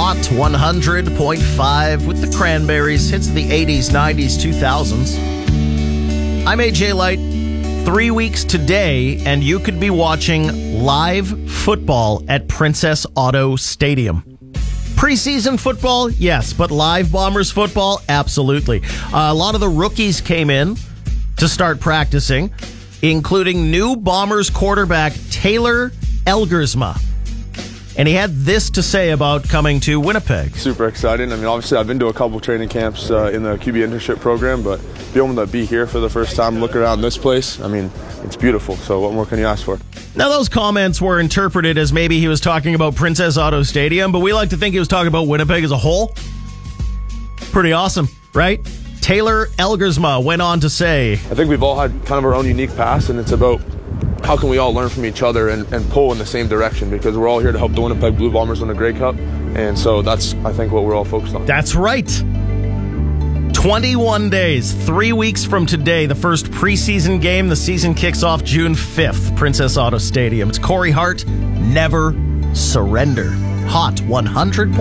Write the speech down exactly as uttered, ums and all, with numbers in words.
Hot one hundred point five with the Cranberries. Hits of the eighties, nineties, two thousands. I'm A J Light. Three weeks today, and you could be watching live football at Princess Auto Stadium. Preseason football, yes, but live Bombers football, absolutely. Uh, a lot of the rookies came in to start practicing, including new Bombers quarterback Taylor Elgersma. And he had this to say about coming to Winnipeg. Super exciting. I mean, obviously, I've been to a couple training camps uh, in the Q B internship program, but being able to be here for the first time, look around this place, I mean, it's beautiful. So what more can you ask for? Now, those comments were interpreted as maybe he was talking about Princess Auto Stadium, but we like to think he was talking about Winnipeg as a whole. Pretty awesome, right? Taylor Elgersma went on to say, I think we've all had kind of our own unique past, and it's about how can we all learn from each other and, and pull in the same direction, because we're all here to help the Winnipeg Blue Bombers win a Grey Cup. And so that's, I think, what we're all focused on. That's right. twenty-one days, three weeks from today, the first preseason game. The season kicks off June fifth, Princess Auto Stadium. It's Corey Hart, Never Surrender. Hot one hundred.